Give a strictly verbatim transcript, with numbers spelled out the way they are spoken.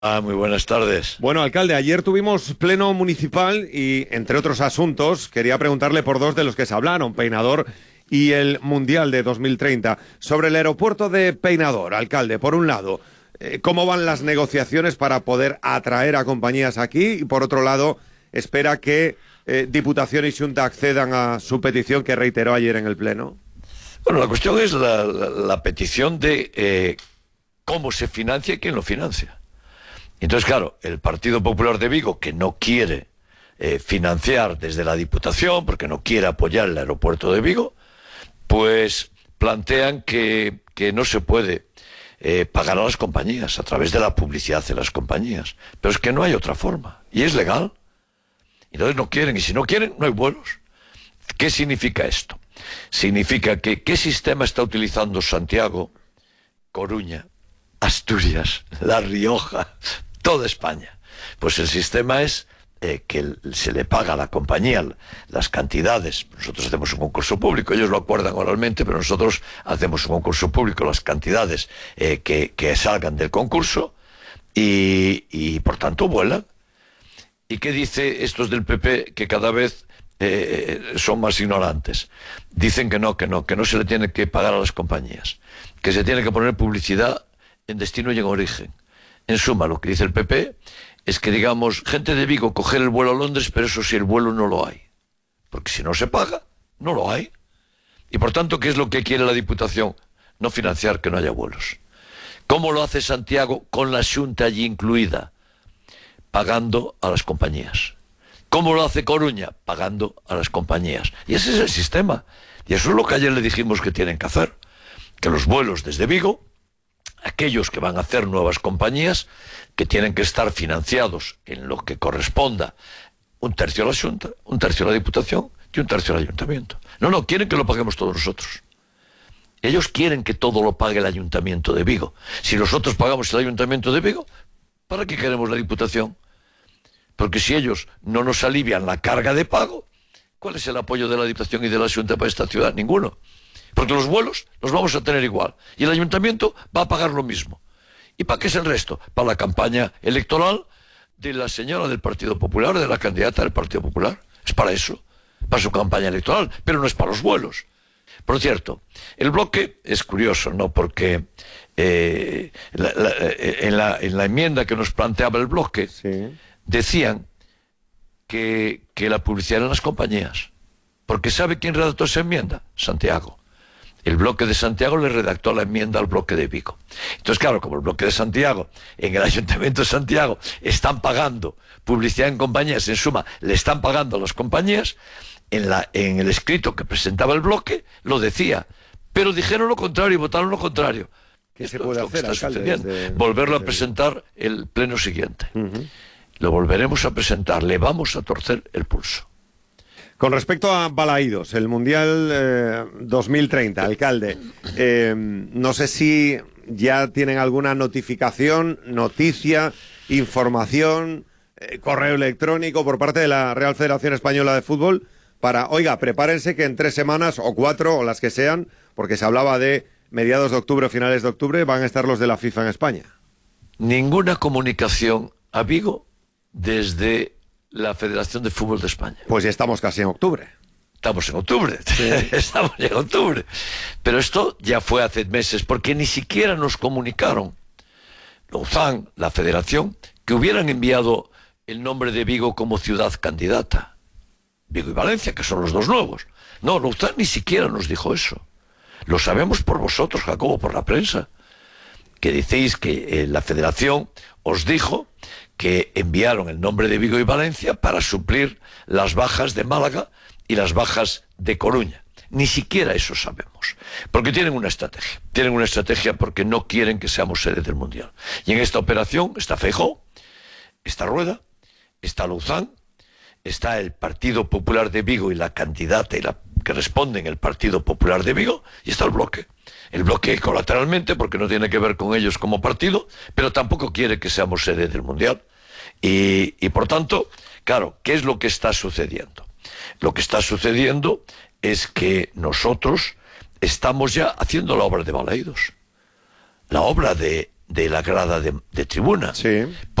Ah, muy buenas tardes. Bueno, alcalde, ayer tuvimos pleno municipal y, entre otros asuntos, quería preguntarle por dos de los que se hablaron, Peinador y el Mundial de dos mil treinta. Sobre el aeropuerto de Peinador, alcalde, por un lado, eh, ¿cómo van las negociaciones para poder atraer a compañías aquí? Y, por otro lado, espera que eh, Diputación y Xunta accedan a su petición que reiteró ayer en el pleno. Bueno, la cuestión es la, la, la petición de eh, cómo se financia y quién lo financia. Entonces, claro, el Partido Popular de Vigo, que no quiere eh, financiar desde la Diputación, porque no quiere apoyar el aeropuerto de Vigo, pues plantean que, que no se puede eh, pagar a las compañías a través de la publicidad de las compañías. Pero es que no hay otra forma, y es legal. Entonces no quieren, y si no quieren, no hay vuelos. ¿Qué significa esto? Significa que ¿qué sistema está utilizando Santiago, Coruña, Asturias, La Rioja, toda España? Pues el sistema es eh, que se le paga a la compañía las cantidades. Nosotros hacemos un concurso público, ellos lo acuerdan oralmente, pero nosotros hacemos un concurso público, las cantidades eh, que, que salgan del concurso y, y por tanto vuelan. ¿Y qué dice estos del P P que cada vez eh, son más ignorantes? Dicen que no, que no, que no se le tiene que pagar a las compañías, que se tiene que poner publicidad en destino y en origen. En suma, lo que dice el P P es que, digamos, gente de Vigo coger el vuelo a Londres, pero eso sí, el vuelo no lo hay. Porque si no se paga, no lo hay. Y por tanto, ¿qué es lo que quiere la Diputación? No financiar que no haya vuelos. ¿Cómo lo hace Santiago con la Xunta allí incluida? Pagando a las compañías. ¿Cómo lo hace Coruña? Pagando a las compañías. Y ese es el sistema. Y eso es lo que ayer le dijimos que tienen que hacer. Que los vuelos desde Vigo, aquellos que van a hacer nuevas compañías, que tienen que estar financiados en lo que corresponda, un tercio a la Xunta, un tercio a la Diputación y un tercio al Ayuntamiento. No, no, quieren que lo paguemos todos nosotros. Ellos quieren que todo lo pague el Ayuntamiento de Vigo. Si nosotros pagamos el Ayuntamiento de Vigo, ¿para qué queremos la Diputación? Porque si ellos no nos alivian la carga de pago, ¿cuál es el apoyo de la Diputación y de la Xunta para esta ciudad? Ninguno. Porque los vuelos los vamos a tener igual. Y el Ayuntamiento va a pagar lo mismo. ¿Y para qué es el resto? Para la campaña electoral de la señora del Partido Popular, de la candidata del Partido Popular. Es para eso, para su campaña electoral, pero no es para los vuelos. Por cierto, el bloque es curioso, ¿no? Porque eh, la, la, en, la, en la enmienda que nos planteaba el bloque, sí, decían que, que la publicidad eran las compañías. Porque ¿sabe quién redactó esa enmienda? Santiago. El bloque de Santiago le redactó la enmienda al bloque de Vigo. Entonces, claro, como el bloque de Santiago, en el Ayuntamiento de Santiago, están pagando publicidad en compañías, en suma, le están pagando a las compañías, en, la, en el escrito que presentaba el bloque, lo decía. Pero dijeron lo contrario y votaron lo contrario. ¿Qué se puede hacer, alcalde? Desde, Volverlo desde... a presentar el pleno siguiente. Uh-huh. Lo volveremos a presentar, le vamos a torcer el pulso. Con respecto a Balaídos, el Mundial eh, dos mil treinta, alcalde, eh, no sé si ya tienen alguna notificación, noticia, información, eh, correo electrónico por parte de la Real Federación Española de Fútbol para, oiga, prepárense que en tres semanas o cuatro o las que sean, porque se hablaba de mediados de octubre o finales de octubre, van a estar los de la FIFA en España. Ninguna comunicación a Vigo desde la Federación de Fútbol de España. Pues ya estamos casi en octubre. Estamos en octubre, sí. Estamos ya en octubre. Pero esto ya fue hace meses, porque ni siquiera nos comunicaron Louzán, la Federación, que hubieran enviado el nombre de Vigo como ciudad candidata. Vigo y Valencia, que son los dos nuevos. No, Louzán ni siquiera nos dijo eso. Lo sabemos por vosotros, Jacobo, por la prensa, que decís que eh, la Federación os dijo que enviaron el nombre de Vigo y Valencia para suplir las bajas de Málaga y las bajas de Coruña. Ni siquiera eso sabemos. Porque tienen una estrategia. Tienen una estrategia porque no quieren que seamos sede del Mundial. Y en esta operación está Feijóo, está Rueda, está Louzán, está el Partido Popular de Vigo y la candidata y la que responde en el Partido Popular de Vigo, y está el bloque. El bloque colateralmente, porque no tiene que ver con ellos como partido, pero tampoco quiere que seamos sede del Mundial. Y, y por tanto, claro, ¿qué es lo que está sucediendo? Lo que está sucediendo es que nosotros estamos ya haciendo la obra de Balaídos. La obra de de la grada de, de tribuna. Sí.